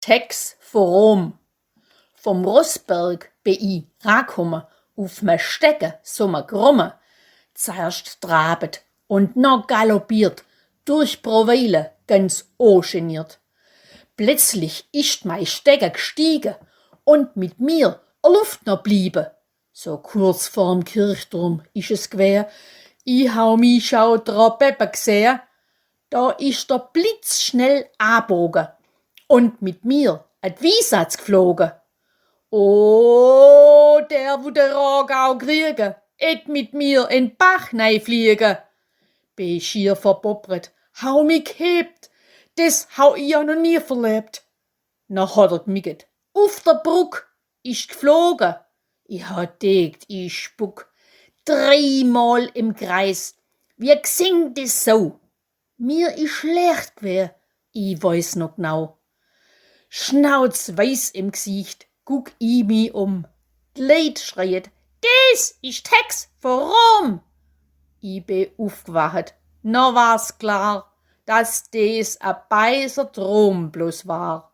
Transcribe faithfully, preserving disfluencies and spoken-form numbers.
Tex vor Rom. Vom Rossberg bin ich rangekommen, auf me Stecke so me Grumme. Zuerst trabet und noch galoppiert, durch Proweile ganz ungeniert. Plötzlich ist mei Stecke gestiegen und mit mir a Luft noch bliebe. So kurz vorm Kirchturm isch es gewär, ich hau mi schau dra Peppe gseh. Da ist der Blitz schnell abogen und mit mir et Wiesatz geflogen. Oh, der wo der Ragau kriege, et mit mir in Bach nei fliege. Bin schier verboppret, hau mi gehebt, des hau ich ja noch nie verlebt. Na hat er gmiget, auf der Bruck, ist geflogen. Ich ha degt, ich spuck, dreimal im Kreis, wie gsingt es so? Mir ist schlecht gewär, ich weiß noch genau. Schnauzweiß im Gesicht, guck ich mi um. Die Leid schreit, des ist Tex vor Rom. Ich bin aufgewacht, no war's klar, dass des a beiser Traum bloß war.